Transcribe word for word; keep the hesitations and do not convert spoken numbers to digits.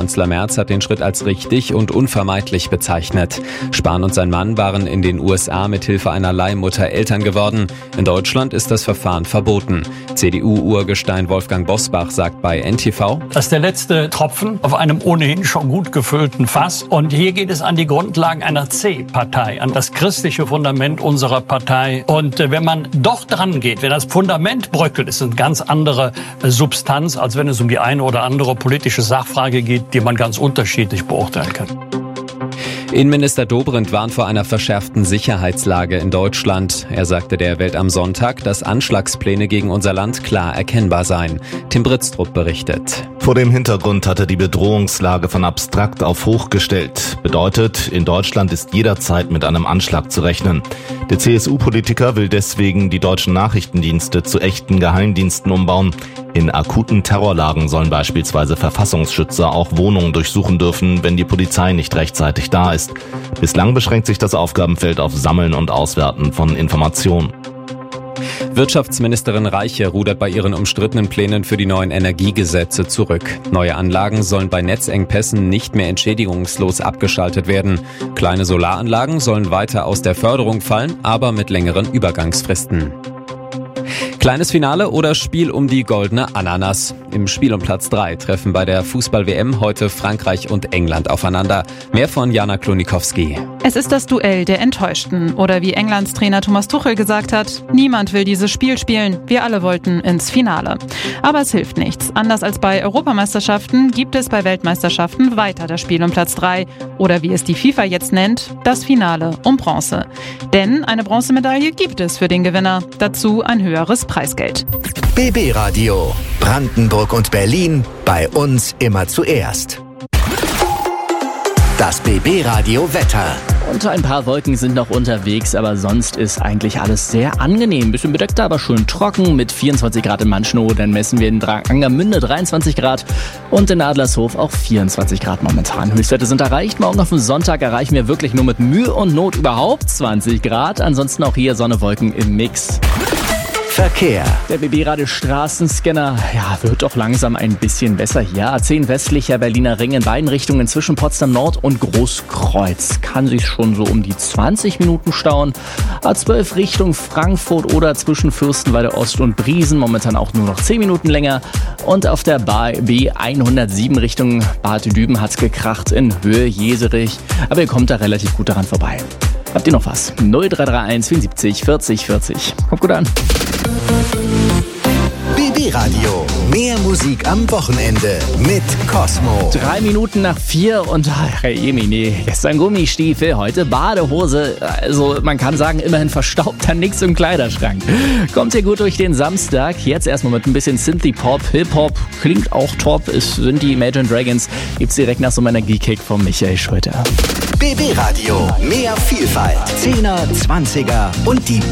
Kanzler Merz hat den Schritt als richtig und unvermeidlich bezeichnet. Spahn und sein Mann waren in den U S A mit Hilfe einer Leihmutter Eltern geworden. In Deutschland ist das Verfahren verboten. C D U-Urgestein Wolfgang Bosbach sagt bei N T V: Das ist der letzte Tropfen auf einem ohnehin schon gut gefüllten Fass. Und hier geht es an die Grundlagen einer C-Partei, an das christliche Fundament unserer Partei. Und äh, wenn man doch dran geht, wenn das Fundament bröckelt, ist eine ganz andere äh, Substanz, als wenn es um die eine oder andere politische Sachfrage geht, die man ganz unterschiedlich beurteilen kann. Innenminister Dobrindt warnt vor einer verschärften Sicherheitslage in Deutschland. Er sagte der Welt am Sonntag, dass Anschlagspläne gegen unser Land klar erkennbar seien. Tim Britztrup berichtet. Vor dem Hintergrund hat er die Bedrohungslage von abstrakt auf hoch gestellt. Bedeutet, in Deutschland ist jederzeit mit einem Anschlag zu rechnen. Der C S U-Politiker will deswegen die deutschen Nachrichtendienste zu echten Geheimdiensten umbauen. In akuten Terrorlagen sollen beispielsweise Verfassungsschützer auch Wohnungen durchsuchen dürfen, wenn die Polizei nicht rechtzeitig da ist. Bislang beschränkt sich das Aufgabenfeld auf Sammeln und Auswerten von Informationen. Wirtschaftsministerin Reiche rudert bei ihren umstrittenen Plänen für die neuen Energiegesetze zurück. Neue Anlagen sollen bei Netzengpässen nicht mehr entschädigungslos abgeschaltet werden. Kleine Solaranlagen sollen weiter aus der Förderung fallen, aber mit längeren Übergangsfristen. Kleines Finale oder Spiel um die goldene Ananas. Im Spiel um Platz drei treffen bei der Fußball-W M heute Frankreich und England aufeinander. Mehr von Jana Klonikowski. Es ist das Duell der Enttäuschten. Oder wie Englands Trainer Thomas Tuchel gesagt hat, niemand will dieses Spiel spielen. Wir alle wollten ins Finale. Aber es hilft nichts. Anders als bei Europameisterschaften gibt es bei Weltmeisterschaften weiter das Spiel um Platz drei. Oder wie es die FIFA jetzt nennt, das Finale um Bronze. Denn eine Bronzemedaille gibt es für den Gewinner. Dazu ein höheres Preisgeld. B B Radio. Brandenburg und Berlin. Bei uns immer zuerst. Das B B Radio Wetter. Und ein paar Wolken sind noch unterwegs, aber sonst ist eigentlich alles sehr angenehm. Bisschen bedeckter, aber schön trocken mit vierundzwanzig Grad in Manschnow. Dann messen wir in Angermünde dreiundzwanzig Grad und in Adlershof auch vierundzwanzig Grad momentan. Höchstwerte sind erreicht. Morgen auf dem Sonntag erreichen wir wirklich nur mit Mühe und Not überhaupt zwanzig Grad. Ansonsten auch hier Sonne, Wolken im Mix. Verkehr. Der B B-Radio Straßenscanner, ja, wird doch langsam ein bisschen besser hier. A zehn westlicher Berliner Ring in beiden Richtungen zwischen Potsdam Nord und Großkreuz. Kann sich schon so um die zwanzig Minuten stauen. A zwölf Richtung Frankfurt oder zwischen Fürstenwalde Ost und Briesen momentan auch nur noch zehn Minuten länger. Und auf der B hundertsieben Richtung Bad Düben hat's gekracht in Höhe Jeserich. Aber ihr kommt da relativ gut daran vorbei. Habt ihr noch was? null drei drei eins vierundsiebzig vierzig vierzig. Kommt gut an. B B Radio. Mehr Musik am Wochenende mit Cosmo. Drei Minuten nach vier und ach, Jemine, gestern Gummistiefel, heute Badehose. Also man kann sagen, immerhin verstaubt da nichts im Kleiderschrank. Kommt ihr gut durch den Samstag? Jetzt erstmal mit ein bisschen Synthie-Pop, Hip-Hop, klingt auch top. Es sind die Imagine Dragons. Gibt's direkt nach so meiner Geek-Kick von Michael Schröter. B B Radio. Mehr Vielfalt. Zehner, Zwanziger und die